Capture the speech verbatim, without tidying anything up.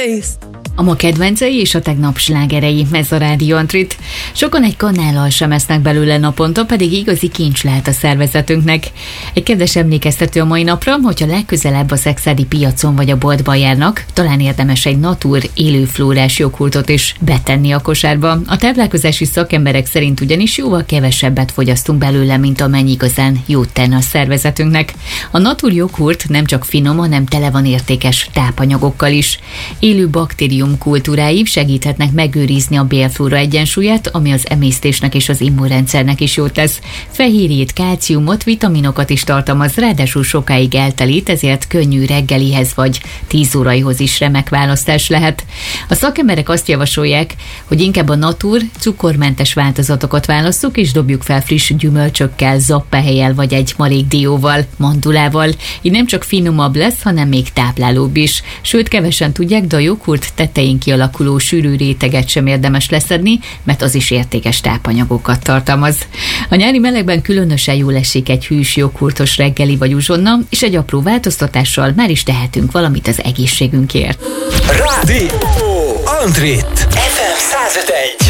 taste. A ma kedvencei és a tegnap slágerei, ez a Rádió Antrit. Sokan egy kanállal sem esznek belőle naponta, pedig igazi kincs lehet a szervezetünknek. Egy kedves emlékeztető a mai napra, hogyha legközelebb a szekszárdi piacon vagy a boltban járnak, talán érdemes egy natur élőflórás joghurtot is betenni a kosárba. A táplálkozási szakemberek szerint ugyanis jóval kevesebbet fogyasztunk belőle, mint amennyi igazán jót tenne a szervezetünknek. A natur joghurt nem csak finom, hanem tele van értékes tápanyagokkal is. Élő baktérium kultúrái segíthetnek megőrizni a bélflóra egyensúlyát, ami az emésztésnek és az immunrendszernek is jót tesz. Fehérjét, kálciumot, vitaminokat is tartalmaz, ráadásul sokáig eltelít, ezért könnyű reggelihez vagy tíz óraihoz is remek választás lehet. A szakemberek azt javasolják, hogy inkább a natur cukormentes változatokat válasszuk, és dobjuk fel friss gyümölcsökkel, zappehelyel vagy egy marék dióval, mandulával. Így nem csak finomabb lesz, hanem még táplálóbb is. Sőt, kevesen tudják, de a joghurt tetején kialakuló sűrű réteget sem érdemes leszedni, mert az is értékes tápanyagokat tartalmaz. A nyári melegben különösen jól esik egy hűs joghurtos reggeli vagy uzsonna, és egy apró változtatással már is tehetünk valamit az egészségünkért. Rádió Antrit ef em száz öt egy.